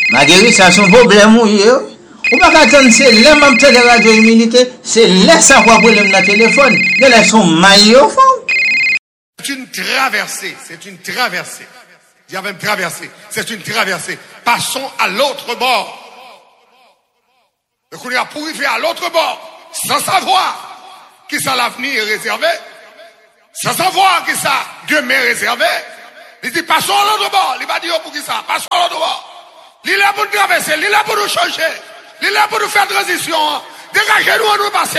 Marguerite, ça son problème, oui. Ou pas attendre, c'est là, même de radio immunité, c'est là ça quoi problème dans le téléphone. Mais là, son maillot au fond. C'est une traversée, c'est une traversée. Il y avait une traversée, c'est une traversée. Passons à l'autre bord. Donc on a pour arriver à l'autre bord, sans savoir qui ça l'avenir est réservé, sans savoir qui ça demain est réservé. Il dit passons à l'autre bord. Il va dire pour qui ça, passons à l'autre bord. Il est là pour nous traverser, il est là pour nous changer, il est là pour nous faire transition. Dégagez-nous, on nous passer.